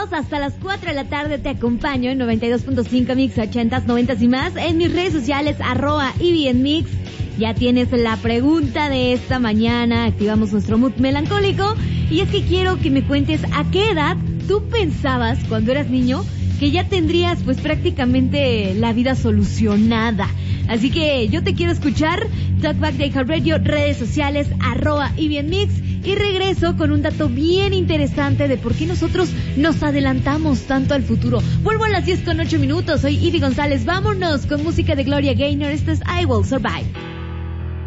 minutos. Hasta las 4 de la tarde te acompaño en 92.5 Mix 80s, 90s y más. En mis redes sociales, @EBNMix. Ya tienes la pregunta de esta mañana. Activamos nuestro mood melancólico. Y es que quiero que me cuentes a qué edad tú pensabas cuando eras niño que ya tendrías pues prácticamente la vida solucionada. Así que yo te quiero escuchar. Talkback de iHeartRadio, redes sociales, @EBNMix. Y regreso con un dato bien interesante de por qué nosotros nos adelantamos tanto al futuro. Vuelvo a las 10:08. Soy Ivy González. Vámonos con música de Gloria Gaynor. Esto es I Will Survive.